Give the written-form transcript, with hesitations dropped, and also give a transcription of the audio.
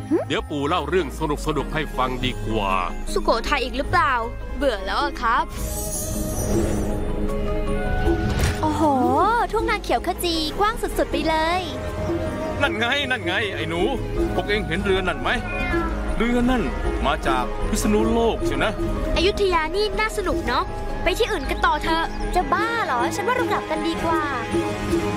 เดี๋ยวปู่เล่าเรื่องสนุกให้ฟังดีกว่าสุโขทัยอีกหรือเปล่าเบื่อแล้วอะครับโอ้โหทุ่งนาเขียวขจีกว้างสุดๆไปเลยนั่นไงไอ้หนูพวกเองเห็นเรือนั่นไหมเรือนั่นมาจากพิษณุโลกใช่นะอยุธยานี่น่าสนุกเนาะไปที่อื่นกันต่อเถอะจะบ้าเหรอฉันว่าเรากลับกันดีกว่า